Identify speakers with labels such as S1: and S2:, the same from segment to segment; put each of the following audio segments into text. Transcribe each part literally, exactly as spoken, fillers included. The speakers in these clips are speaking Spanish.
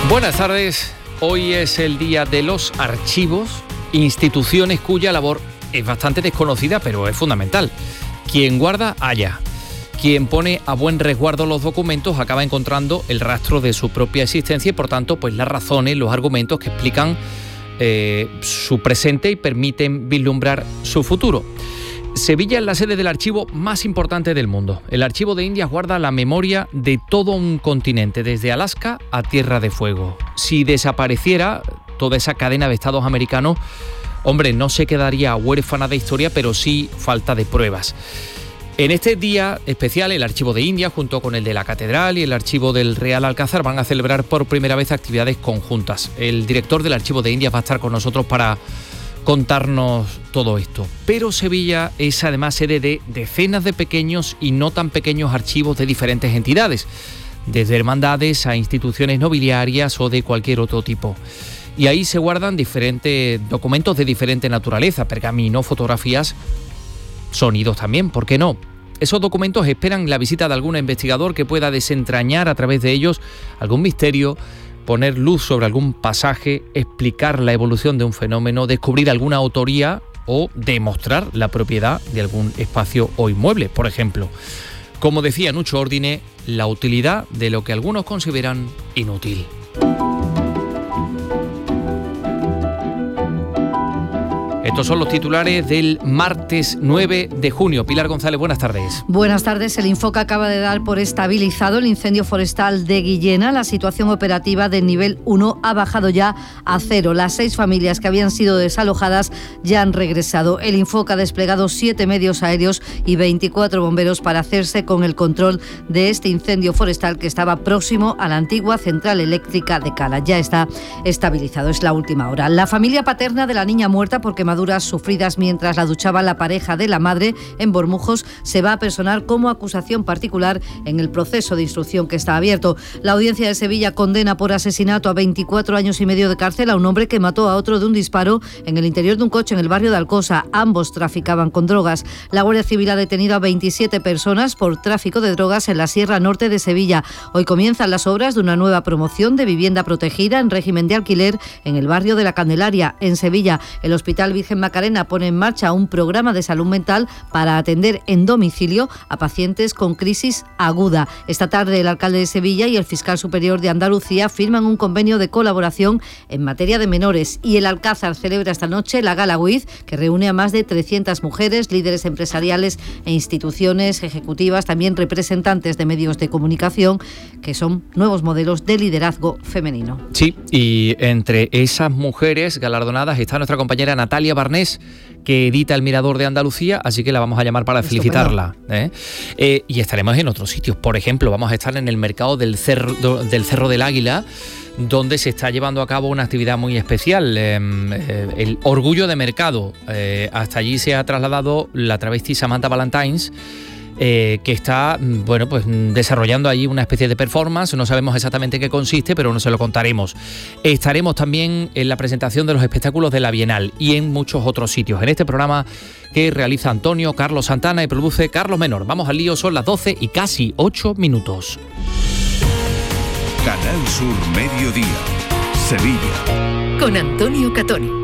S1: Buenas tardes. Hoy es el día de los archivos, instituciones cuya labor es bastante desconocida, pero es fundamental. Quien guarda, halla. Quien pone a buen resguardo los documentos acaba encontrando el rastro de su propia existencia y, por tanto, pues las razones, los argumentos que explican eh, su presente y permiten vislumbrar su futuro. Sevilla es la sede del archivo más importante del mundo. El Archivo de Indias guarda la memoria de todo un continente, desde Alaska a Tierra de Fuego. Si desapareciera toda esa cadena de estados americanos, hombre, no se quedaría huérfana de historia, pero sí falta de pruebas. En este día especial, el Archivo de Indias, junto con el de la Catedral y el Archivo del Real Alcázar, van a celebrar por primera vez actividades conjuntas. El director del Archivo de Indias va a estar con nosotros para contarnos todo esto. Pero Sevilla es además sede de decenas de pequeños y no tan pequeños archivos de diferentes entidades, desde hermandades a instituciones nobiliarias o de cualquier otro tipo. Y ahí se guardan diferentes documentos de diferente naturaleza, pergaminos, fotografías, sonidos también, ¿por qué no? Esos documentos esperan la visita de algún investigador que pueda desentrañar a través de ellos algún misterio, poner luz sobre algún pasaje, explicar la evolución de un fenómeno, descubrir alguna autoría o demostrar la propiedad de algún espacio o inmueble, por ejemplo. Como decía Nucho Ordine, la utilidad de lo que algunos consideran inútil. Estos son los titulares del martes nueve de junio. Pilar González, buenas tardes.
S2: Buenas tardes. El Infoca acaba de dar por estabilizado el incendio forestal de Guillena. La situación operativa del nivel uno ha bajado ya a cero. Las seis familias que habían sido desalojadas ya han regresado. El Infoca ha desplegado siete medios aéreos y veinticuatro bomberos para hacerse con el control de este incendio forestal que estaba próximo a la antigua central eléctrica de Cala. Ya está estabilizado. Es la última hora. La familia paterna de la niña muerta por quemaduras sufridas mientras la duchaba la pareja de la madre en Bormujos se va a personar como acusación particular en el proceso de instrucción que está abierto. La Audiencia de Sevilla condena por asesinato a veinticuatro años y medio de cárcel a un hombre que mató a otro de un disparo en el interior de un coche en el barrio de Alcosa. Ambos traficaban con drogas. La Guardia Civil ha detenido a veintisiete personas por tráfico de drogas en la Sierra Norte de Sevilla. Hoy comienzan las obras de una nueva promoción de vivienda protegida en régimen de alquiler en el barrio de la Candelaria, en Sevilla. El Hospital Virgen Macarena pone en marcha un programa de salud mental para atender en domicilio a pacientes con crisis aguda. Esta tarde el alcalde de Sevilla y el fiscal superior de Andalucía firman un convenio de colaboración en materia de menores y el Alcázar celebra esta noche la Gala W I Z, que reúne a más de trescientas mujeres, líderes empresariales e instituciones ejecutivas, también representantes de medios de comunicación, que son nuevos modelos de liderazgo femenino.
S1: Sí, y entre esas mujeres galardonadas está nuestra compañera Natalia Barnés, que edita El Mirador de Andalucía, así que la vamos a llamar para felicitarla. ¿eh? Eh, y estaremos en otros sitios. Por ejemplo, vamos a estar en el mercado del Cerro, del Cerro del Águila, donde se está llevando a cabo una actividad muy especial, eh, eh, el Orgullo de Mercado. Eh, hasta allí se ha trasladado la travesti Samantha Valentines, Eh, que está bueno, pues, desarrollando allí una especie de performance. No sabemos exactamente en qué consiste, pero no se lo contaremos. Estaremos también en la presentación de los espectáculos de la Bienal y en muchos otros sitios. En este programa que realiza Antonio Carlos Santana y produce Carlos Menor. Vamos al lío, son las doce y casi ocho minutos.
S3: Canal Sur Mediodía, Sevilla.
S4: Con Antonio Catoni.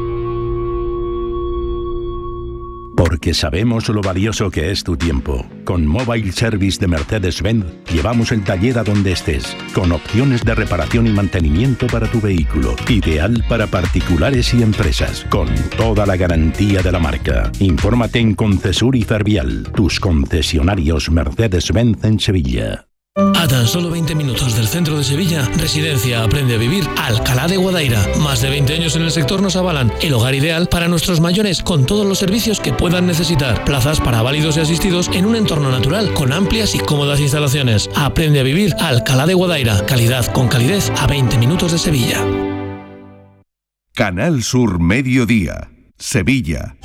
S5: Porque sabemos lo valioso que es tu tiempo. Con Mobile Service de Mercedes-Benz llevamos el taller a donde estés, con opciones de reparación y mantenimiento para tu vehículo. Ideal para particulares y empresas, con toda la garantía de la marca. Infórmate en Concesur y Fervial, tus concesionarios Mercedes-Benz en Sevilla.
S6: A tan solo veinte minutos del centro de Sevilla, Residencia Aprende a Vivir Alcalá de Guadaira. Más de veinte años en el sector nos avalan. El hogar ideal para nuestros mayores, con todos los servicios que puedan necesitar. Plazas para válidos y asistidos en un entorno natural, con amplias y cómodas instalaciones. Aprende a Vivir Alcalá de Guadaira. Calidad con calidez a veinte minutos de Sevilla.
S3: Canal Sur Mediodía, Sevilla.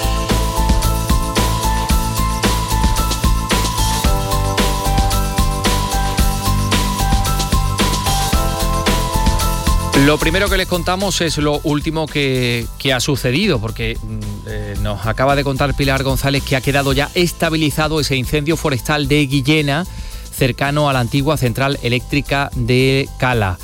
S1: Lo primero que les contamos es lo último que, que ha sucedido, porque eh, nos acaba de contar Pilar González que ha quedado ya estabilizado ese incendio forestal de Guillena, cercano a la antigua central eléctrica de Cala.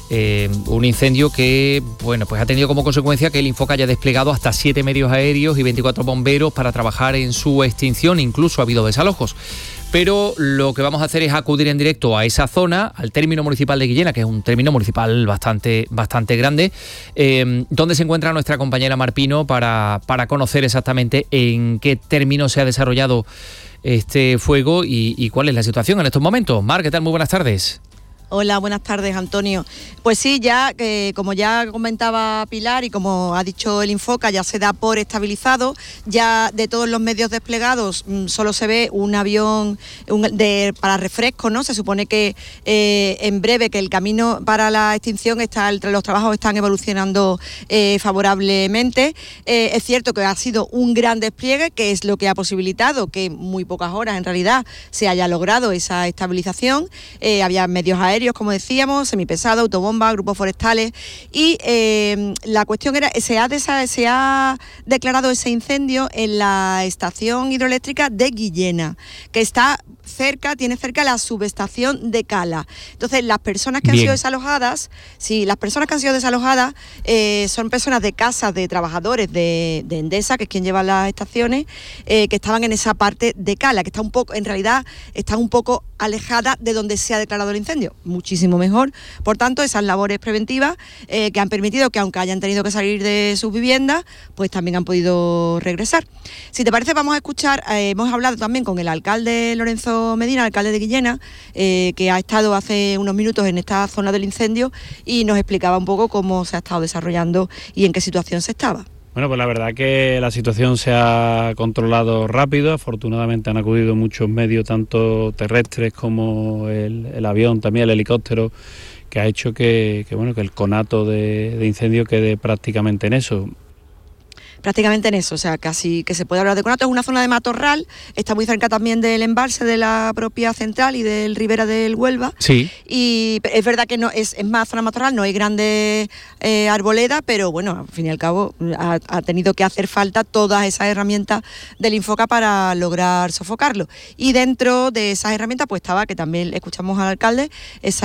S1: Eh, un incendio que, bueno, pues ha tenido como consecuencia que el Infoca haya desplegado hasta siete medios aéreos y veinticuatro bomberos para trabajar en su extinción. Incluso ha habido desalojos. Pero lo que vamos a hacer es acudir en directo a esa zona, al término municipal de Guillena, que es un término municipal bastante, bastante grande, eh, donde se encuentra nuestra compañera Mar Pino para, para conocer exactamente en qué término se ha desarrollado este fuego y, y cuál es la situación en estos momentos. Mar, ¿qué tal? Muy buenas tardes.
S4: Hola, buenas tardes, Antonio. Pues sí, ya eh, como ya comentaba Pilar y como ha dicho el Infoca, ya se da por estabilizado. Ya de todos los medios desplegados mmm, solo se ve un avión un, de, para refresco, ¿no? Se supone que eh, en breve que el camino para la extinción está, el, los trabajos están evolucionando eh, favorablemente. Eh, es cierto que ha sido un gran despliegue, que es lo que ha posibilitado que en muy pocas horas en realidad se haya logrado esa estabilización. Eh, había medios aéreos, como decíamos, semipesados, autobombas, grupos forestales y eh, la cuestión era, se ha, desa, se ha declarado ese incendio en la estación hidroeléctrica de Guillena, que está cerca, tiene cerca la subestación de Cala. Entonces, las personas que Bien. han sido desalojadas, sí, las personas que han sido desalojadas eh, son personas de casas de trabajadores de, de Endesa, que es quien lleva las estaciones, eh, que estaban en esa parte de Cala, que está un poco, en realidad, está un poco alejada de donde se ha declarado el incendio. Muchísimo mejor. Por tanto, esas labores preventivas eh, que han permitido que, aunque hayan tenido que salir de sus viviendas, pues también han podido regresar. Si te parece, vamos a escuchar, eh, hemos hablado también con el alcalde Lorenzo Medina, alcalde de Guillena, eh, que ha estado hace unos minutos en esta zona del incendio y nos explicaba un poco cómo se ha estado desarrollando y en qué situación se estaba.
S7: Bueno, pues la verdad que la situación se ha controlado rápido. Afortunadamente han acudido muchos medios, tanto terrestres como el, el avión, también el helicóptero, que ha hecho que, que, bueno, que el conato de, de incendio quede prácticamente en eso.
S4: prácticamente en eso, o sea, casi que se puede hablar de conato. Es una zona de matorral, está muy cerca también del embalse de la propia central y del Ribera del Huelva.
S1: Sí.
S4: Y es verdad que no es, es más zona matorral, no hay grandes eh, arboledas, pero bueno, al fin y al cabo ha, ha tenido que hacer falta todas esas herramientas del Infoca para lograr sofocarlo. Y dentro de esas herramientas pues estaba, que también escuchamos al alcalde, ese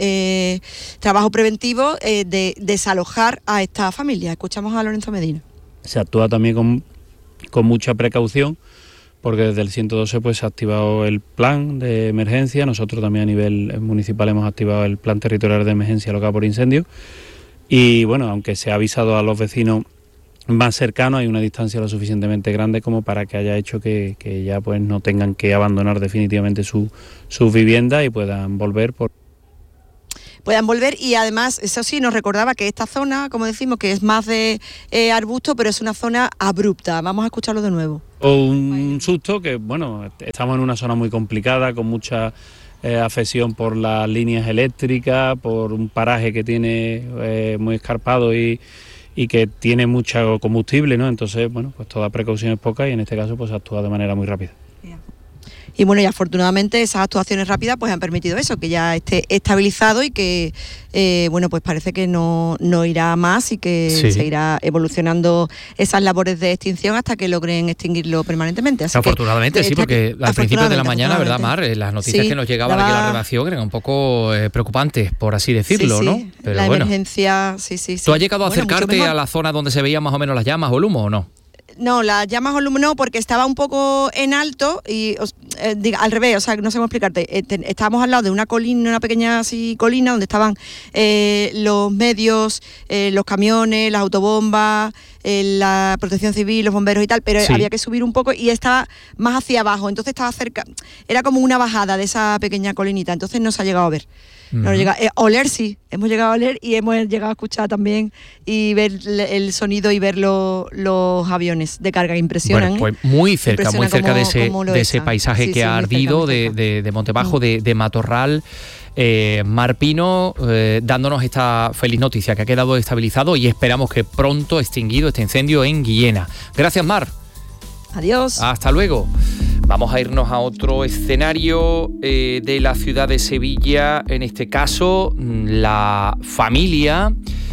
S4: eh, trabajo preventivo eh, de desalojar a esta familia. Escuchamos a Lorenzo Medina.
S7: Se actúa también con, con mucha precaución, porque desde el ciento doce pues se ha activado el plan de emergencia. Nosotros también a nivel municipal hemos activado el plan territorial de emergencia local por incendio. Y bueno, aunque se ha avisado a los vecinos más cercanos, hay una distancia lo suficientemente grande como para que haya hecho que, que ya pues no tengan que abandonar definitivamente su, sus viviendas y puedan volver por...
S4: puedan volver. Y además, eso sí, nos recordaba que esta zona, como decimos, que es más de eh, arbusto, pero es una zona abrupta. Vamos a escucharlo de nuevo.
S7: O un susto que, bueno, estamos en una zona muy complicada, con mucha eh, afección por las líneas eléctricas, por un paraje que tiene eh, muy escarpado y, y que tiene mucho combustible, ¿no? Entonces, bueno, pues toda precaución es poca y en este caso pues actúa de manera muy rápida.
S4: Y bueno, y afortunadamente esas actuaciones rápidas pues han permitido eso, que ya esté estabilizado y que, eh, bueno, pues parece que no, no irá más y que sí. se irá evolucionando esas labores de extinción hasta que logren extinguirlo permanentemente. Así
S1: afortunadamente,
S4: que,
S1: sí, porque al principio de la mañana, ¿verdad, Mar? Las noticias
S4: sí,
S1: que nos llegaban
S4: daba...
S1: aquí a la redacción eran un poco eh, preocupantes, por así decirlo,
S4: sí, sí,
S1: ¿no?
S4: Pero la bueno. emergencia, sí, sí, sí.
S1: ¿Tú has llegado a
S4: bueno,
S1: acercarte a la zona donde se veían más o menos las llamas o el humo o no?
S4: No, las llamas o no, porque estaba un poco en alto y eh, diga, al revés, o sea, no sé cómo explicarte. Eh, te, estábamos al lado de una colina, una pequeña así colina donde estaban eh, los medios, eh, los camiones, las autobombas, eh, la protección civil, los bomberos y tal, pero sí. había que subir un poco y estaba más hacia abajo, entonces estaba cerca, era como una bajada de esa pequeña colinita, entonces no se ha llegado a ver. No, llega, eh, oler sí, hemos llegado a oler y hemos llegado a escuchar también y ver el sonido y ver lo, los aviones de carga, impresionan.
S1: Bueno, pues muy cerca, muy cerca
S4: como,
S1: de ese, de ese paisaje sí, que sí, ha ardido, cerca, de, de, de Montebajo, mm. de, de Matorral. Eh, Mar Pino eh, dándonos esta feliz noticia que ha quedado estabilizado y esperamos que pronto extinguido este incendio en Guillena. Gracias, Mar.
S4: Adiós.
S1: Hasta luego. Vamos a irnos a otro escenario eh, de la ciudad de Sevilla. En este caso, la familia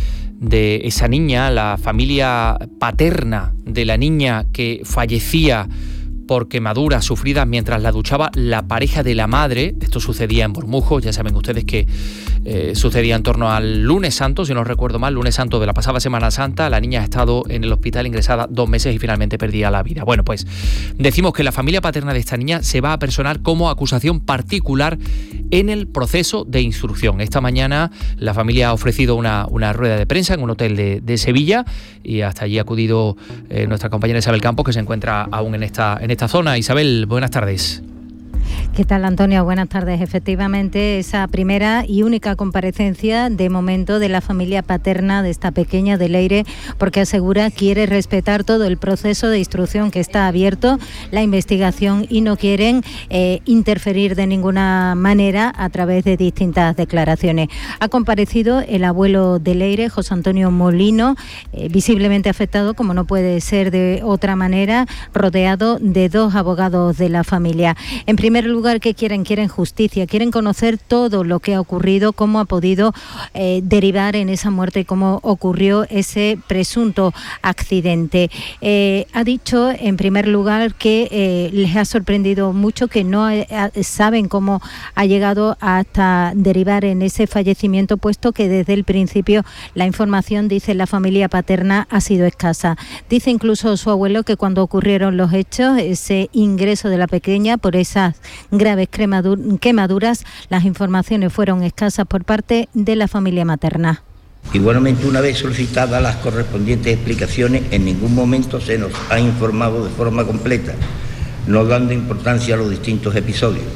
S1: de esa niña, la familia paterna de la niña que fallecía por quemaduras sufridas mientras la duchaba la pareja de la madre. Esto sucedía en Bormujos, ya saben ustedes que eh, sucedía en torno al lunes santo, si no recuerdo mal, lunes santo de la pasada Semana Santa. La niña ha estado en el hospital ingresada dos meses y finalmente perdía la vida. Bueno, pues decimos que la familia paterna de esta niña se va a personar como acusación particular en el proceso de instrucción. Esta mañana la familia ha ofrecido una, una rueda de prensa en un hotel de, de Sevilla y hasta allí ha acudido eh, nuestra compañera Isabel Campos, que se encuentra aún en esta, en esta zona. Isabel, buenas tardes.
S8: ¿Qué tal, Antonio? Buenas tardes. Efectivamente, esa primera y única comparecencia de momento de la familia paterna de esta pequeña de Leire, porque asegura quiere respetar todo el proceso de instrucción que está abierto, la investigación, y no quieren eh, interferir de ninguna manera a través de distintas declaraciones. Ha comparecido el abuelo de Leire, José Antonio Molino, eh, visiblemente afectado, como no puede ser de otra manera, rodeado de dos abogados de la familia. En primer lugar, ¿qué quieren? Quieren justicia, quieren conocer todo lo que ha ocurrido, cómo ha podido eh, derivar en esa muerte y cómo ocurrió ese presunto accidente. Eh, ha dicho, en primer lugar, que eh, les ha sorprendido mucho, que no eh, saben cómo ha llegado hasta derivar en ese fallecimiento, puesto que desde el principio la información, dice la familia paterna, ha sido escasa. Dice incluso su abuelo que cuando ocurrieron los hechos, ese ingreso de la pequeña por esas graves quemaduras, las informaciones fueron escasas por parte de la familia materna.
S9: Igualmente, una vez solicitadas las correspondientes explicaciones, en ningún momento se nos ha informado de forma completa, no dando importancia a los distintos episodios.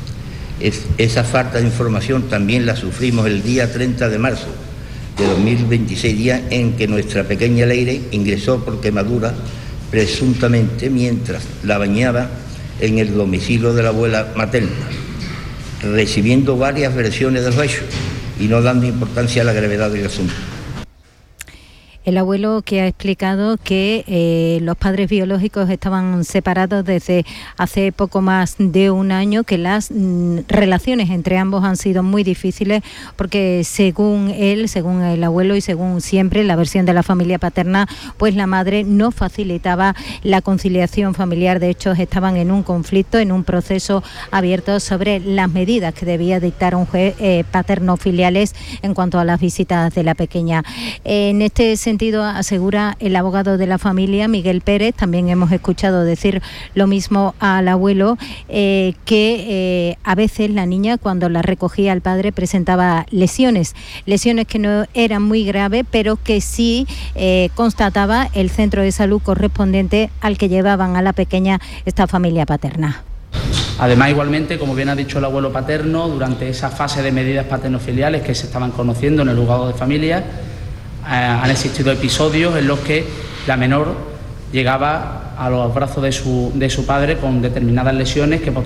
S9: Es, esa falta de información también la sufrimos el día treinta de marzo de dos mil veintiséis, día en que nuestra pequeña Leire ingresó por quemadura, presuntamente mientras la bañaba en el domicilio de la abuela materna, recibiendo varias versiones de los hechos y no dando importancia a la gravedad del asunto.
S8: El abuelo, que ha explicado que eh, los padres biológicos estaban separados desde hace poco más de un año, que las mm, relaciones entre ambos han sido muy difíciles, porque según él, según el abuelo y según siempre la versión de la familia paterna, pues la madre no facilitaba la conciliación familiar. De hecho, estaban en un conflicto, en un proceso abierto sobre las medidas que debía dictar un juez eh, paterno-filiales en cuanto a las visitas de la pequeña. En este sentido, asegura el abogado de la familia, Miguel Pérez, también hemos escuchado decir lo mismo al abuelo, eh, que eh, a veces la niña, cuando la recogía el padre, presentaba lesiones, lesiones que no eran muy graves, pero que sí eh, constataba el centro de salud correspondiente al que llevaban a la pequeña esta familia paterna.
S10: Además, igualmente, como bien ha dicho el abuelo paterno, durante esa fase de medidas paterno-filiales que se estaban conociendo en el juzgado de familia, Eh, han existido episodios en los que la menor llegaba a los brazos de su, de su padre con determinadas lesiones que